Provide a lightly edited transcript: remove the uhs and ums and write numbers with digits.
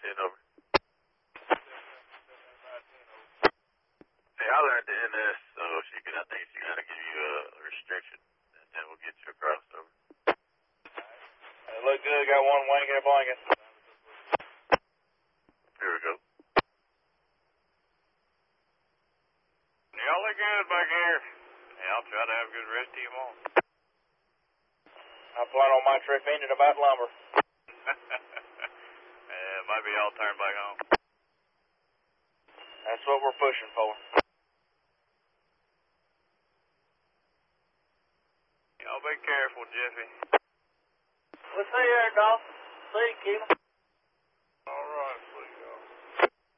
over. Hey, I learned the NS, so I think she got to give you a restriction, and then we'll get you across over. It look good. Got one wing and a blanket. Here we go. Y'all look good back here. Yeah, I'll try to have a good rest of you tomorrow. I plan on my trip ending about lumber. Maybe I'll turn back home. That's what we're pushing for. Y'all be careful, Jeffy. We'll see you there, Dawson. See you, Keelan.